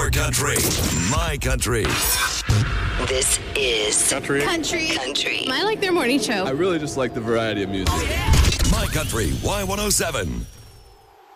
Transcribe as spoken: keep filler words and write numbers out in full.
Your country, my country. This is Country. Country. Country. I like their morning show. I really just like the variety of music. My Country Y one oh seven.